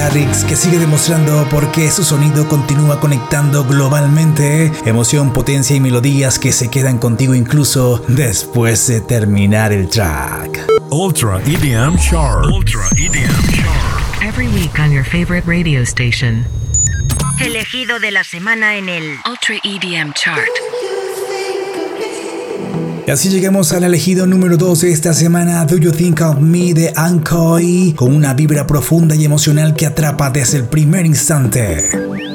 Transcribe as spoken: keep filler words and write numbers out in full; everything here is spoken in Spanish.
Garrix, que sigue demostrando por qué su sonido continúa conectando globalmente. Emoción, potencia y melodías que se quedan contigo incluso después de terminar el track. Ultra E D M Chart. Ultra E D M Chart. Every week on your favorite radio station. Elegido de la semana en el Ultra E D M Chart. Y así llegamos al elegido número dos de esta semana, Do You Think of Me de Ankoi, con una vibra profunda y emocional que atrapa desde el primer instante.